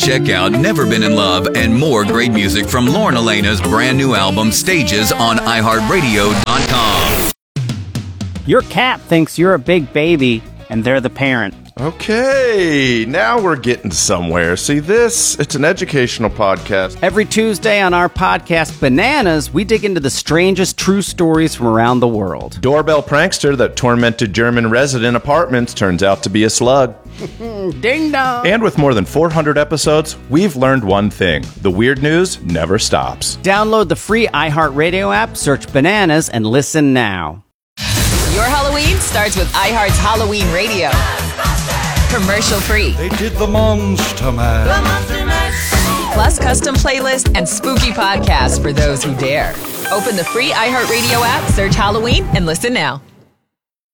check out Never Been in Love and more great music from Lauren Elena's brand new album, Stages, on iHeartRadio.com. Your cat thinks you're a big baby, and they're the parent. Okay, now we're getting somewhere. See this? It's an educational podcast. Every Tuesday on our podcast, Bananas, we dig into the strangest true stories from around the world. Doorbell prankster that tormented German resident apartments turns out to be a slug. Ding dong! And with more than 400 episodes, we've learned one thing. The weird news never stops. Download the free iHeartRadio app, search Bananas, and listen now. Your Halloween starts with iHeart's Halloween Radio. Commercial free. They did the Monster Mash. Plus custom playlist and spooky podcasts for those who dare. Open the free iHeartRadio app, search Halloween, and listen now.